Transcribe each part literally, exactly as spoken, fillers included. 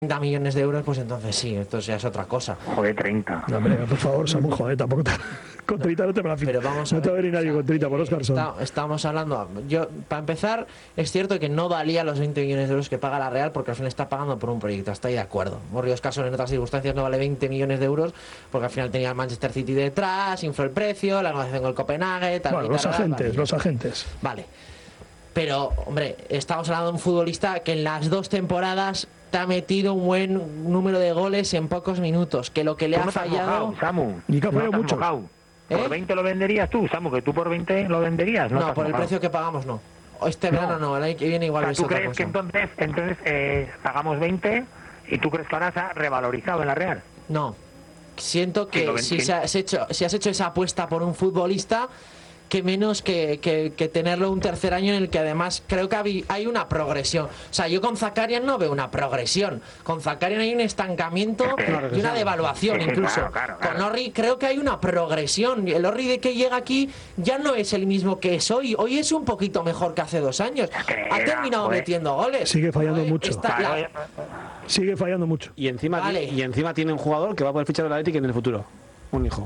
treinta millones de euros, pues entonces sí, esto ya es otra cosa. Joder, treinta. No, hombre, por favor, Samu, joder, tampoco te... Con treinta no te me la Pero vamos a no te va a ver, venir nadie o sea, con treinta por Óscarson. Está, estamos hablando, yo, para empezar, es cierto que no valía los veinte millones de euros que paga la Real, porque al final está pagando por un proyecto, está ahí de acuerdo. Río Óscarson en otras circunstancias no vale veinte millones de euros, porque al final tenía el Manchester City detrás, infló el precio, la negociación con el Copenhague, tal, Bueno, tal, los tal, agentes, vale. los agentes. Vale. Pero, hombre, estamos hablando de un futbolista que en las dos temporadas te ha metido un buen número de goles en pocos minutos, que lo que le ha fallado... Mojado, Samu? Y que ha fallado ¿No mucho. ¿Por ¿Eh? veinte lo venderías tú, Samu? Que tú por veinte lo venderías, ¿no? No, por el precio que pagamos no. Este No. verano no, el año que viene igual O sea, es ¿tú otra crees cosa. que entonces, entonces eh, pagamos veinte y tú crees que ahora se ha revalorizado en la Real? No. Siento Que que lo ven- si, que- se has hecho, si has hecho esa apuesta por un futbolista, que menos que, que, que tenerlo un tercer año en el que además creo que hay, hay una progresión. O sea, yo con Zakarian no veo una progresión. Con Zakarian hay un estancamiento Claro, y una devaluación sí, sí, incluso. claro, claro, claro. Con Orri creo que hay una progresión. El Orri de que llega aquí ya no es el mismo que es hoy. Hoy es un poquito mejor que hace dos años. que Ha era, terminado joder. metiendo goles. Sigue fallando Joder, mucho. está- Claro, la- eh, Sigue fallando mucho. Y encima, Vale. y encima tiene un jugador que va a poder fichar del Atlético en el futuro. Un hijo.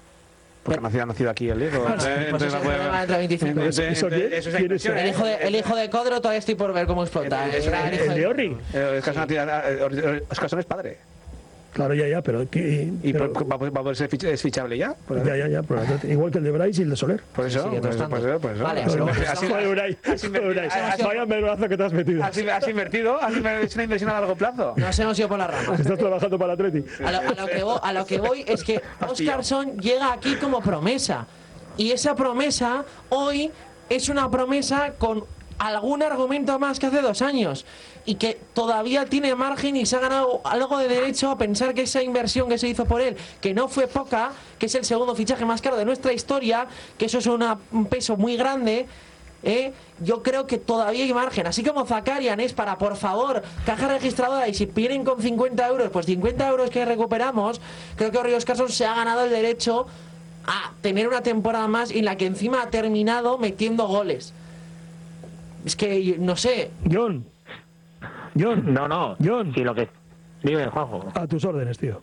Porque Pero- nacido, ha nacido aquí el hijo. Bueno, Entonces, pues entonces ese va a es el poder- problema de veinticinco. entonces, ¿Eso quién? entonces, eso es ¿Quién es inversión, El hijo, de, ¿eh? el hijo de Codro todavía estoy por ver cómo explota. El- el- Era el hijo ¿El de Orri? Eh, Óscarson ha tirado- eh, Óscarson es padre. Claro, ya, ya, pero... que- Y pero- por- va, a poder- va a poder ser fich- es fichable ya. Por, ya, ya, ya, por el Atlético. Igual que el de Bryce y el de Soler. por eso, sigue por eso, tostando. por eso, por eso. Vale, Así- pero- así- Joder, Unai, has invertido- Unai, has- vaya melonazo que te has metido. has- has invertido, has invertido, es una inversión a largo plazo. Nos hemos ido por las ramas. Estás trabajando para el Atleti. A lo, a lo que voy, a lo que voy es que Óscarson llega aquí como promesa. Y esa promesa hoy es una promesa con algún argumento más que hace dos años. Y que todavía tiene margen y se ha ganado algo de derecho a pensar que esa inversión que se hizo por él, que no fue poca, que es el segundo fichaje más caro de nuestra historia, que eso es una- un peso muy grande. ¿Eh? Yo creo que todavía hay margen, así como Zakarian es para, por favor, caja registradora, y si vienen con cincuenta euros, pues cincuenta euros que recuperamos. Creo que Río Óscarson se ha ganado el derecho a tener una temporada más en la que encima ha terminado metiendo goles. Es que, no sé, John. John. No, no. John. Sí, lo que... Dime, Juanjo. A tus órdenes, tío.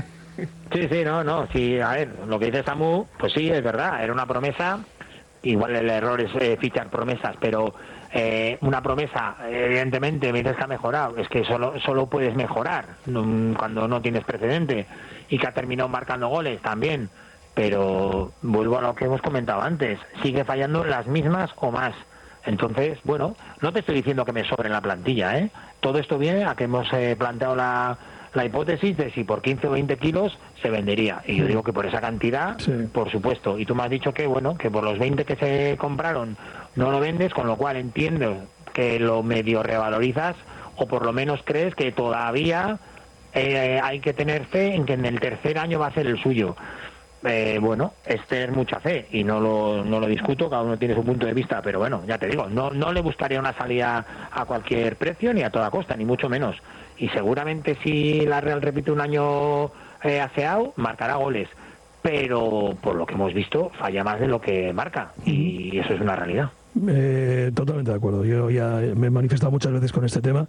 Sí, sí, no, no. Sí, a ver, lo que dice Samu, pues sí, es verdad. Era una promesa. Igual el error es eh, fichar promesas, pero eh, una promesa, evidentemente, me dices que ha mejorado. Es que solo, solo puedes mejorar no, cuando no tienes precedente. Y que ha terminado marcando goles también. Pero vuelvo a lo que hemos comentado antes. Sigue fallando en las mismas o más. Entonces, bueno, no te estoy diciendo que me sobre en la plantilla, ¿eh? Todo esto viene a que hemos eh, planteado la, la hipótesis de si por quince o veinte kilos se vendería. Y yo digo que por esa cantidad, Sí. por supuesto. Y tú me has dicho que, bueno, que por los veinte que se compraron no lo vendes, con lo cual entiendo que lo medio revalorizas, o por lo menos crees que todavía eh, hay que tener fe en que en el tercer año va a ser el suyo. Eh, bueno, este es mucha fe y no lo, no lo discuto, cada uno tiene su punto de vista, pero bueno, ya te digo, no, no le buscaría una salida a cualquier precio ni a toda costa, ni mucho menos. Y seguramente si la Real repite un año eh, aseado, marcará goles, pero por lo que hemos visto, falla más de lo que marca y eso es una realidad. Eh, totalmente de acuerdo. Yo ya me he manifestado muchas veces con este tema.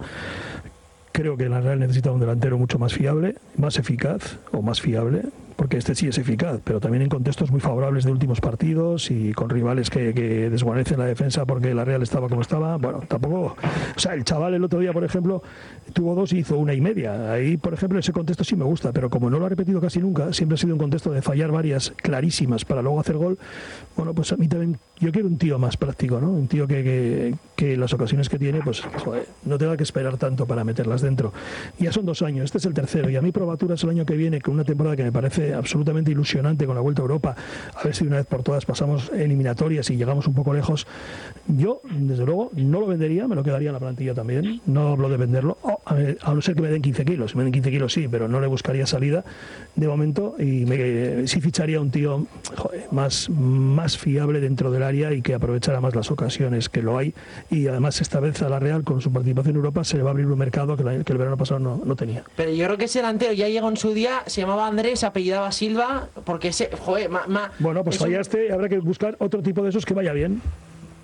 Creo que la Real necesita un delantero mucho más fiable, más eficaz o más fiable, porque este sí es eficaz, pero también en contextos muy favorables de últimos partidos y con rivales que, que desguanecen la defensa porque la Real estaba como estaba. Bueno, tampoco... O sea, el chaval el otro día, por ejemplo, tuvo dos y hizo una y media. Ahí, por ejemplo, ese contexto sí me gusta, pero como no lo ha repetido casi nunca, siempre ha sido un contexto de fallar varias clarísimas para luego hacer gol. Bueno, pues a mí también... Yo quiero un tío más práctico, ¿no? Un tío que, que, que las ocasiones que tiene, pues, joder, no tenga que esperar tanto para meterlas dentro. Ya son dos años, este es el tercero, y a mí probaturas el año que viene, con una temporada que me parece absolutamente ilusionante con la Vuelta a Europa, a ver si de una vez por todas pasamos eliminatorias y llegamos un poco lejos. Yo, desde luego, no lo vendería, me lo quedaría en la plantilla también, no hablo de venderlo, oh, a, ver, a no ser que me den quince kilos, si me den quince kilos sí, pero no le buscaría salida de momento, y me, sí ficharía un tío, joder, más, más fiable dentro del área y que aprovechara más las ocasiones, que lo hay, y además esta vez a la Real con su participación en Europa se le va a abrir un mercado que, la, que el verano pasado no, no tenía. pero yo creo que ese delantero ya llegó en su día, se llamaba Andrés, se apellidaba Silva, porque ese, joder, ma, ma, Bueno, pues es un- fallaste, habrá que buscar otro tipo de esos que vaya bien.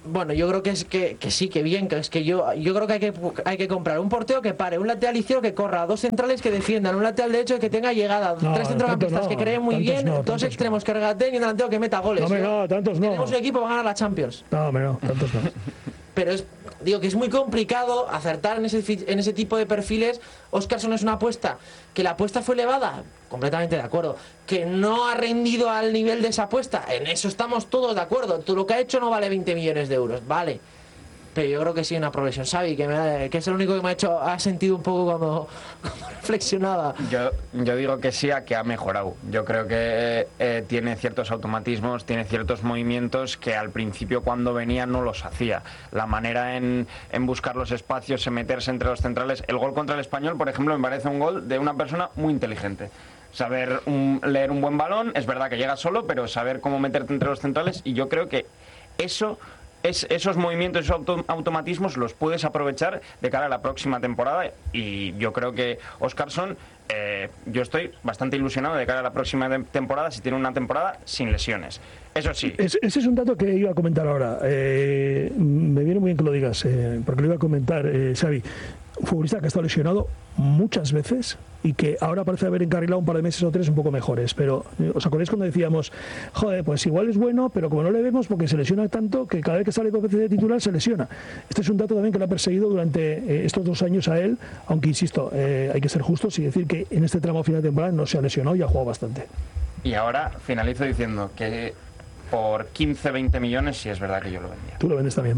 Bueno, yo creo que es que, que sí, que bien, que es que yo yo creo que hay que hay que comprar un portero que pare, un lateral izquierdo que corra, dos centrales que defiendan, un lateral derecho que tenga llegada, No, tres centrocampistas no, que creen muy tantos bien, no, dos tantos extremos que regateen y un delantero que meta goles. No, hombre, no, tantos no. Tenemos un equipo para ganar la Champions. No, hombre, no, tantos no. Pero es, digo que es muy complicado acertar en ese, fi- en ese tipo de perfiles. Óscarson es una apuesta, que la apuesta fue elevada, completamente de acuerdo. Que no ha rendido al nivel de esa apuesta, en eso estamos todos de acuerdo. Todo lo que ha hecho no vale veinte millones de euros, vale. Pero yo creo que sí una progresión. Xavi, que, me, que es el único que me ha hecho, ha sentido un poco cuando, cuando reflexionaba. Yo, yo digo que sí a que ha mejorado. Yo creo que eh, tiene ciertos automatismos, tiene ciertos movimientos que al principio cuando venía no los hacía. La manera en, en buscar los espacios, en meterse entre los centrales. El gol contra el Español, por ejemplo, me parece un gol de una persona muy inteligente. Saber un, leer un buen balón, es verdad que llega solo, pero saber cómo meterte entre los centrales, y yo creo que eso... Es, esos movimientos, esos auto, automatismos los puedes aprovechar de cara a la próxima temporada, y yo creo que Óscarson, eh, yo estoy bastante ilusionado de cara a la próxima temporada si tiene una temporada sin lesiones. Eso sí. Es, ese es un dato que iba a comentar ahora. Eh, me viene muy bien que lo digas, eh, porque lo iba a comentar, eh, Xavi. Un futbolista que ha estado lesionado muchas veces y que ahora parece haber encarrilado un par de meses o tres un poco mejores. Pero, ¿os acordáis cuando decíamos, joder, pues igual es bueno, pero como no le vemos porque se lesiona tanto que cada vez que sale dos veces de titular se lesiona? Este es un dato también que le ha perseguido durante eh, estos dos años a él, aunque insisto, eh, hay que ser justos y decir que en este tramo final de temporada no se ha lesionado y ha jugado bastante. Y ahora finalizo diciendo que por quince a veinte millones sí es verdad que yo lo vendía. Tú lo vendes también.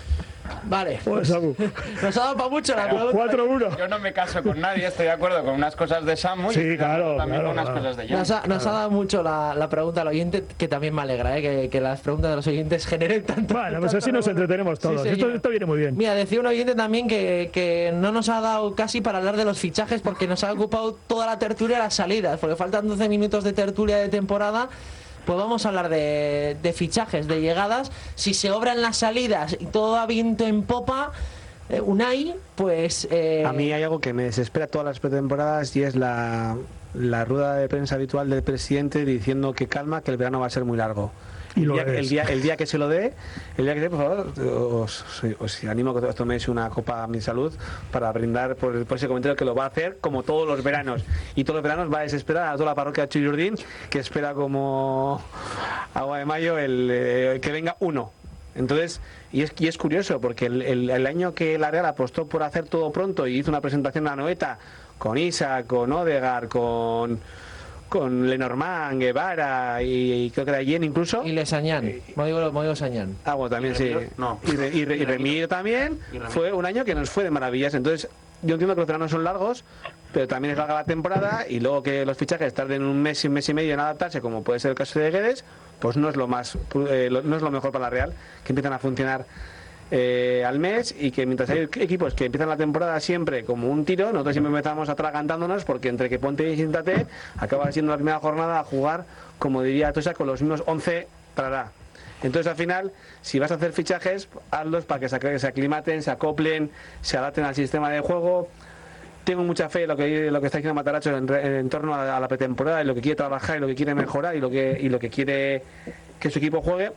Vale, Pues, Samu. nos ha dado para mucho la pregunta. cuatro uno. Yo no me caso con nadie, estoy de acuerdo con unas cosas de Samu y Sí, estoy de acuerdo claro, también claro, con unas claro. cosas de Jan. Nos ha, nos ha dado mucho la, la pregunta al oyente, que también me alegra, ¿eh? que, que las preguntas de los oyentes generen tanto. Bueno, pues tanto así nos revuelo. entretenemos todos. Sí, esto, señor. esto viene muy bien. Mira, decía un oyente también que, que no nos ha dado casi para hablar de los fichajes porque nos ha ocupado toda la tertulia de las salidas, porque faltan doce minutos de tertulia de temporada. Pues vamos a hablar de, de fichajes, de llegadas. Si se obran las salidas y todo va viento en popa, eh, Unai, pues... Eh, A mí hay algo que me desespera todas las pretemporadas y es la, la rueda de prensa habitual del presidente diciendo que calma, que el verano va a ser muy largo. Y El lo día, es. el, día, el día que se lo dé, el día que se dé, por favor, os, os animo a que os toméis una copa a mi salud para brindar por, por ese comentario, que lo va a hacer como todos los veranos. Y todos los veranos va a desesperar a toda la parroquia de Chuyurdín, que espera como agua de mayo el, eh, que venga uno. Entonces, y es, y es curioso, porque el, el, el año que la Real apostó por hacer todo pronto y hizo una presentación a la Noeta con Isa, con Odegaard, con... con Lenormand, Guevara y, y creo que era Jen incluso. Y Lesañán, Moigo Sañán. Ah, bueno, también ¿Y sí. Remiro? No. Y, Re- y, Re- y Remiro también. Y Remiro. Fue un año que nos fue de maravillas. Entonces, yo entiendo que los veranos son largos, pero también es larga la temporada, y luego que los fichajes tarden un mes y un mes y medio en adaptarse, como puede ser el caso de Guedes, pues no es lo más, eh, lo- no es lo mejor para la Real, que empiezan a funcionar eh, al mes, y que mientras hay equipos que empiezan la temporada siempre como un tiro, nosotros siempre empezamos atragantándonos, porque entre que ponte y siéntate, acaba siendo la primera jornada a jugar, como diría Tosa, con los mismos once para. Entonces, al final, si vas a hacer fichajes, hazlos para que se, ac- se aclimaten, se acoplen, se adapten al sistema de juego. Tengo mucha fe en lo que, lo que está diciendo Mataracho en, re- en torno a, a la pretemporada, y lo que quiere trabajar, y lo que quiere mejorar, y lo que, y lo que quiere que su equipo juegue.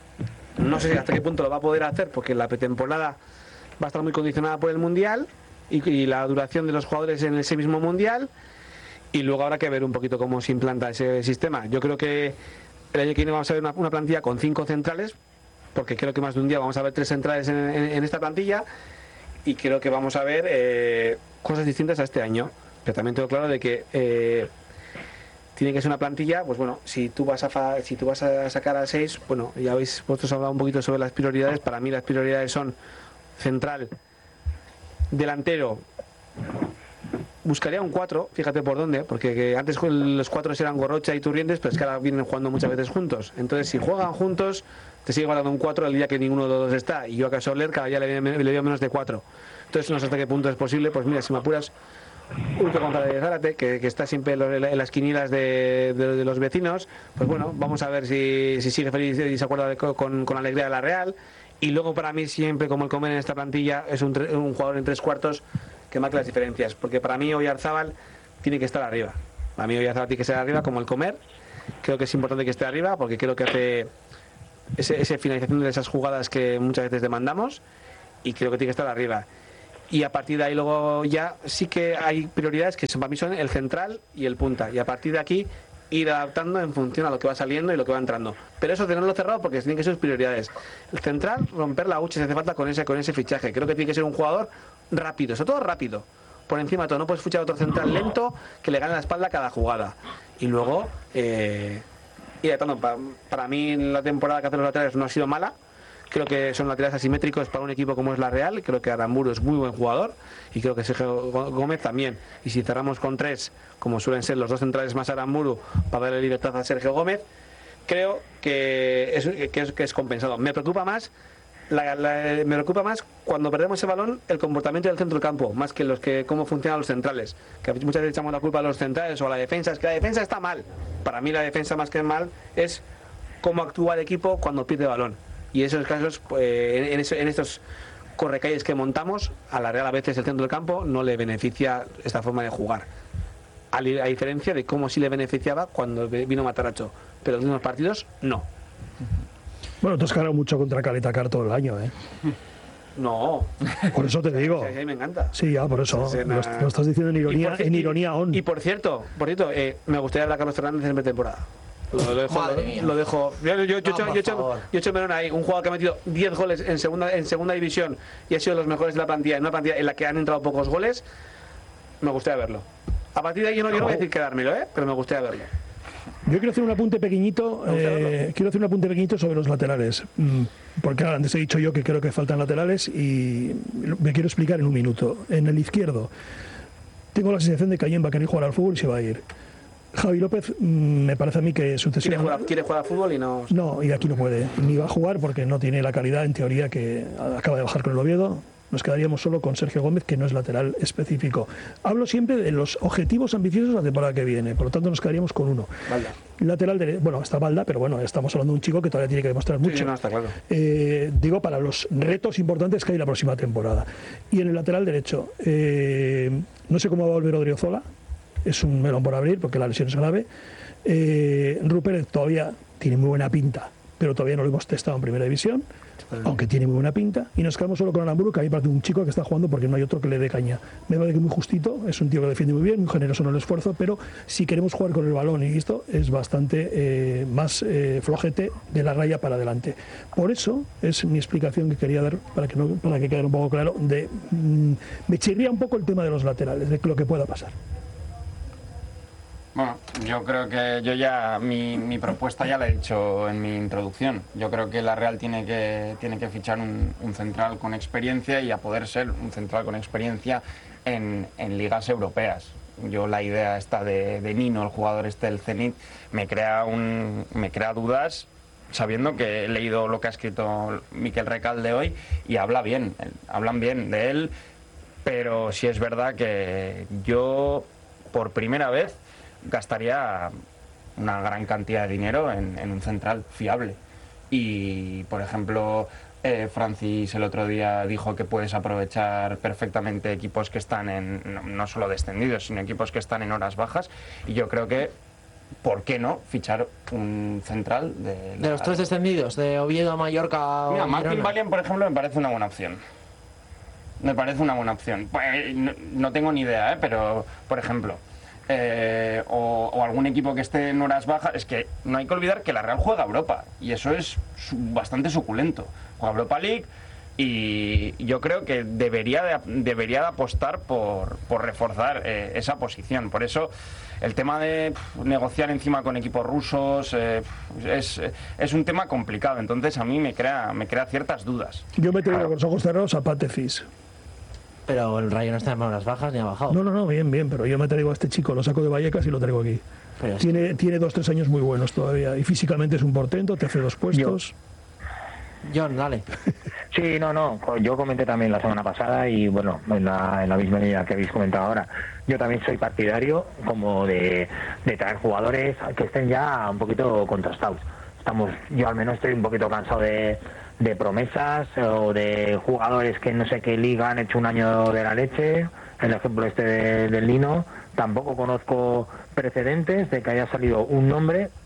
No sé hasta qué punto lo va a poder hacer, porque la pretemporada va a estar muy condicionada por el Mundial y, y la duración de los jugadores en ese mismo Mundial, y luego habrá que ver un poquito cómo se implanta ese sistema. Yo creo que el año que viene vamos a ver una, una plantilla con cinco centrales, porque creo que más de un día vamos a ver tres centrales en, en- en esta plantilla, y creo que vamos a ver eh, cosas distintas a este año. Pero también tengo claro de que eh, tiene que ser una plantilla, pues bueno, si tú vas a fa- si tú vas a sacar a seis, bueno, ya habéis vosotros hablado un poquito sobre las prioridades. Para mí las prioridades son central, delantero. Buscaría un cuatro, fíjate por dónde, porque que antes los cuatro eran Gorrocha y Turrientes, pero es que ahora vienen jugando muchas veces juntos. Entonces, si juegan juntos, te sigue guardando un cuatro el día que ninguno de los dos está. Y yo a Soler cada día le, le dio menos de cuatro. Entonces, no sé hasta qué punto es posible. Pues mira, si me apuras, Urco González de Zárate, que, que está siempre en, lo- en las quinielas de, de- de los vecinos, pues bueno, vamos a ver si, si sigue feliz y se acuerda de co- con, con alegría de la Real. Y luego, para mí, siempre como el Comer en esta plantilla es un, tre- un jugador en tres cuartos que marca las diferencias, porque para mí Oyarzábal tiene que estar arriba. Para mí Oyarzábal tiene que estar arriba como el Comer. Creo que es importante que esté arriba, porque creo que hace ese, ese finalización de esas jugadas que muchas veces demandamos, y creo que tiene que estar arriba. Y a partir de ahí luego ya sí que hay prioridades que son, para mí son el central y el punta, y a partir de aquí ir adaptando en función a lo que va saliendo y lo que va entrando. Pero eso tenerlo cerrado porque tienen que ser sus prioridades. El central, romper la hucha si hace falta con ese, con ese fichaje. Creo que tiene que ser un jugador rápido, sobre todo rápido. Por encima de todo, no puedes fichar otro central lento que le gane la espalda a cada jugada. Y luego, eh, y adaptando. Para, para mí la temporada que hacen los laterales no ha sido mala. Creo que son laterales asimétricos para un equipo como es la Real. Creo que Aramburu es muy buen jugador y creo que Sergio Gómez también. Y si cerramos con tres, como suelen ser los dos centrales más Aramburu, para darle libertad a Sergio Gómez, creo que es, que es, que es compensado. Me preocupa más la, la, me preocupa más cuando perdemos ese balón el comportamiento del centro del campo, más que los que cómo funcionan los centrales. Que muchas veces echamos la culpa a los centrales o a la defensa. Es que la defensa está mal. Para mí la defensa más que mal es cómo actúa el equipo cuando pierde balón. Y en esos casos, eh, en, eso, en estos correcalles que montamos, a la Real a veces el centro del campo no le beneficia esta forma de jugar. A, a diferencia de cómo sí le beneficiaba cuando vino Matarazzo. Pero en los últimos partidos, no. Bueno, tú has cargado mucho contra Caleta Car todo el año, ¿eh? No. Por eso te digo. Sí, sí, me encanta. Sí, ya, por eso. Sí, sí, lo, lo estás diciendo en ironía, por, en ironía on. Y, y por cierto, por cierto eh, me gustaría hablar a Carlos Fernández en pretemporada. Lo, lo dejo, Madre lo, mía. lo dejo. Yo, yo, yo, No, yo, por yo, favor. yo echo menos ahí, un jugador que ha metido diez goles en segunda, en segunda división y ha sido de los mejores de la plantilla, en una plantilla en la que han entrado pocos goles. Me gustaría verlo. A partir de ahí yo no, yo no voy a decir quedármelo, ¿eh? Pero me gustaría verlo. Yo quiero hacer un apunte pequeñito, eh, quiero hacer un apunte pequeñito sobre los laterales, mm, porque claro, antes he dicho yo que creo que faltan laterales y me quiero explicar en un minuto. En el izquierdo tengo la sensación de que Allen va a querer jugar al fútbol y se va a ir. Javi López, mm, me parece a mí que sucesión... Quiere jugar, quiere jugar al fútbol y no... No, y aquí no puede, ni va a jugar porque no tiene la calidad en teoría que acaba de bajar con el Oviedo. Nos quedaríamos solo con Sergio Gómez, que no es lateral específico. Hablo siempre de los objetivos ambiciosos de la temporada que viene, por lo tanto nos quedaríamos con uno. Valda. Lateral derecho, bueno, está Valda, pero bueno, estamos hablando de un chico que todavía tiene que demostrar mucho. Sí, no, está claro. Eh, digo, para los retos importantes que hay la próxima temporada. Y en el lateral derecho, eh, no sé cómo va a volver Odriozola, es un melón por abrir porque la lesión es grave. Eh, Rupert todavía tiene muy buena pinta, pero todavía no lo hemos testado en primera división, aunque tiene muy buena pinta, y nos quedamos solo con Aramburu, que a mí me parece un chico que está jugando porque no hay otro que le dé caña. Me parece que muy justito, es un tío que defiende muy bien, muy generoso en el esfuerzo, pero si queremos jugar con el balón y esto es bastante eh, más eh, flojete de la raya para adelante. Por eso es mi explicación que quería dar, para que, no, para que quede un poco claro, de mm, me chirría un poco el tema de los laterales, de lo que pueda pasar. Bueno, yo creo que yo ya, mi, mi propuesta ya la he dicho en mi introducción. Yo creo que la Real tiene que, tiene que fichar un, un central con experiencia y a poder ser un central con experiencia en, en ligas europeas. Yo la idea esta de, de Nino, el jugador este del Zenit, me crea, un, me crea dudas sabiendo que he leído lo que ha escrito Miquel Recalde hoy y habla bien, hablan bien de él, pero sí es verdad que yo por primera vez gastaría una gran cantidad de dinero en, en un central fiable. Y, por ejemplo, eh, Francis el otro día dijo que puedes aprovechar perfectamente equipos que están en, no, no solo descendidos, sino equipos que están en horas bajas. Y yo creo que, ¿por qué no fichar un central de... De los tres descendidos, de Oviedo, Mallorca o Mira, Martin Girona. Valiant, por ejemplo, me parece una buena opción. Me parece una buena opción. Pues, no, no tengo ni idea, ¿eh? Pero, por ejemplo... Eh, o, o algún equipo que esté en horas bajas, es que no hay que olvidar que la Real juega Europa y eso es su, bastante suculento. Juega Europa League y yo creo que debería de, debería de apostar por, por reforzar eh, esa posición. Por eso el tema de pf, negociar encima con equipos rusos eh, es, es un tema complicado. Entonces a mí me crea, me crea ciertas dudas. Yo me tengo con los ojos cerrados a Patecis. Pero el Rayo no está en manos bajas ni ha bajado. No, no, no, bien, bien, pero yo me traigo a este chico, lo saco de Vallecas y lo traigo aquí. Pero es Tiene, tiene dos, tres años muy buenos todavía y físicamente es un portento, te hace dos puestos. John, dale. Sí, no, no, yo comenté también la semana pasada y bueno, en la, en la misma línea que habéis comentado ahora, yo también soy partidario como de, de traer jugadores que estén ya un poquito contrastados. Estamos, yo al menos estoy un poquito cansado de, de promesas o de jugadores que no sé qué liga han hecho un año de la leche, el ejemplo este de, del Lino. Tampoco conozco precedentes de que haya salido un nombre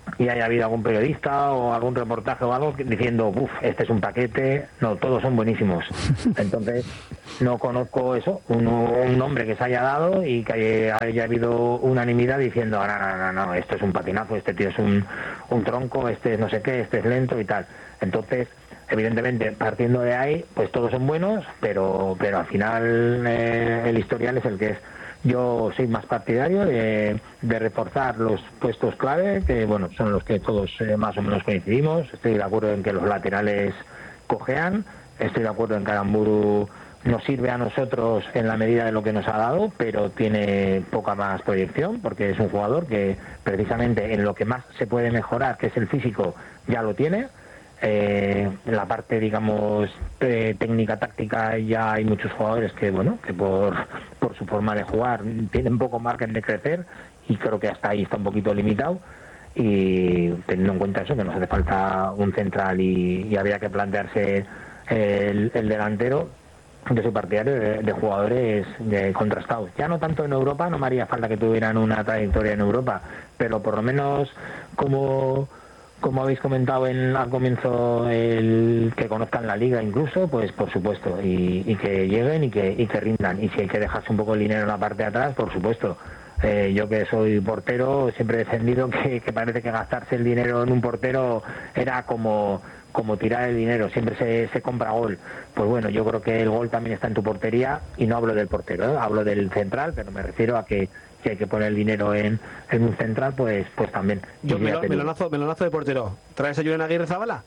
y haya habido algún periodista o algún reportaje o algo diciendo, uff, este es un paquete. No, todos son buenísimos. Entonces, no conozco eso, un, un nombre que se haya dado y que haya, haya habido unanimidad diciendo, no, no, no, no, esto es un patinazo, este tío es un, un tronco, este es no sé qué, este es lento y tal. Entonces, evidentemente, partiendo de ahí, pues todos son buenos, pero, pero al final eh, el historial es el que es. Yo soy más partidario de, de reforzar los puestos clave, que bueno, son los que todos eh, más o menos coincidimos. Estoy de acuerdo en que los laterales cojean, estoy de acuerdo en que Aramburu nos sirve a nosotros en la medida de lo que nos ha dado, pero tiene poca más proyección, porque es un jugador que precisamente en lo que más se puede mejorar, que es el físico, ya lo tiene. Eh, en la parte, digamos, eh, técnica, táctica, ya hay muchos jugadores que, bueno, que por, por su forma de jugar tienen poco margen de crecer, y creo que hasta ahí está un poquito limitado. Y teniendo en cuenta eso, que nos hace falta un central y, y habría que plantearse el, el delantero, yo soy partidario de, de jugadores de contrastados. Ya no tanto en Europa, no me haría falta que tuvieran una trayectoria en Europa, pero por lo menos como... como habéis comentado en, al comienzo, el que conozcan la liga incluso, pues por supuesto, y, y que lleguen y que, y que rindan. Y si hay que dejarse un poco el dinero en la parte de atrás, por supuesto. Eh, yo que soy portero, siempre he defendido que, que parece que gastarse el dinero en un portero era como, como tirar el dinero, siempre se, se compra gol. Pues bueno, yo creo que el gol también está en tu portería, y no hablo del portero, ¿eh? Hablo del central, pero me refiero a que si hay que poner el dinero en, en un central, pues pues también. Yo me lo, melonazo, melonazo de portero. ¿Traes a Julen Aguirre Zabala?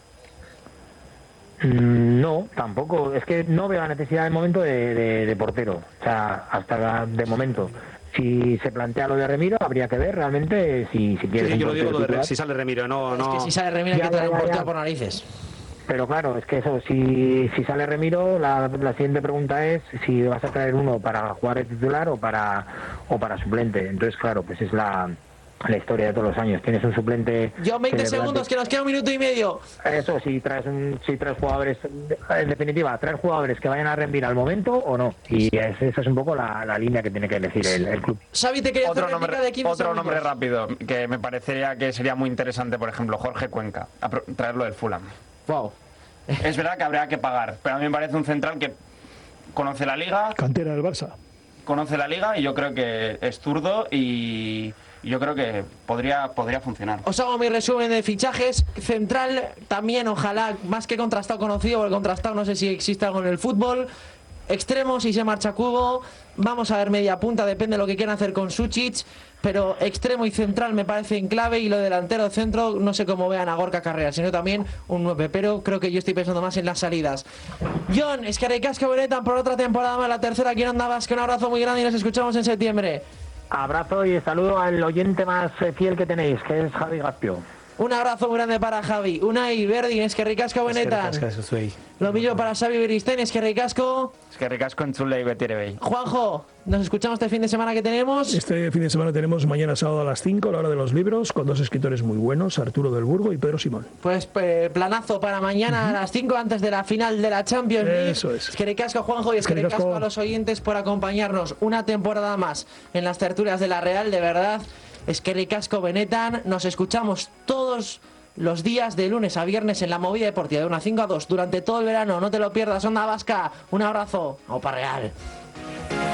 Mm, no, tampoco. Es que no veo la necesidad de momento de, de, de portero. O sea, hasta de momento. Si se plantea lo de Remiro, habría que ver realmente si, si quieres. Sí, sí, yo lo digo lo de, titular. si sale Remiro, no, no. Es que si sale Remiro hay Ya, que traer ya, un ya, portero ya. por narices. Pero claro, es que eso, si, si sale Remiro, la, la siguiente pregunta es si vas a traer uno para jugar de titular o para o para suplente. Entonces, claro, pues es la, la historia de todos los años. Tienes un suplente... Yo veinte que segundos, que nos queda un minuto y medio. Eso, si traes un, si traes jugadores, en definitiva, traer jugadores que vayan a rendir al momento o no. Y es, esa es un poco la, la línea que tiene que elegir el, el club. Xavi, te quería Otro hacer nombre, réplica de quince otro segundos. nombre rápido que me parecería que sería muy interesante, por ejemplo, Jorge Cuenca, a pro- traerlo del Fulham. Wow. Es verdad que habría que pagar, pero a mí me parece un central que conoce la liga, Cantera del Barça. conoce la liga y yo creo que es zurdo y y yo creo que podría podría funcionar. Os hago mi resumen de fichajes. Central también, ojalá, más que contrastado conocido, porque contrastado no sé si existe algo en el fútbol. Extremo, si se marcha Cubo. Vamos a ver media punta, depende de lo que quieran hacer con Suchic. Pero extremo y central me parece en clave, y lo delantero centro, no sé cómo vean a Gorka Carrera, sino también un nueve, pero creo que yo estoy pensando más en las salidas. John, Eskerrik asko benetan por otra temporada más, la tercera aquí en Onda Vasca. Un abrazo muy grande y nos escuchamos en septiembre. Abrazo y saludo al oyente más eh, fiel que tenéis, que es Javi Gaspio. Un abrazo muy grande para Javi. Unai, Berdin, Eskerrik asko benetan. Lo mismo para Xavi Beristain, Eskerrik asko. Es que ricasco en Chule y Betirebey. Juanjo, nos escuchamos este fin de semana que tenemos. Este fin de semana tenemos mañana sábado a las cinco, la hora de los libros, con dos escritores muy buenos, Arturo del Burgo y Pedro Simón. Pues eh, planazo para mañana a las cinco, antes de la final de la Champions League. Eso es. Eskerrik asko, Juanjo, y eskerrik Eskerrik asko. asko a los oyentes por acompañarnos una temporada más en las tertulias de la Real, de verdad. Eskerrik asko benetan. Nos escuchamos todos los días de lunes a viernes en la movida deportiva de una a cinco a dos durante todo el verano. No te lo pierdas, Onda Vasca. Un abrazo. Opa Real.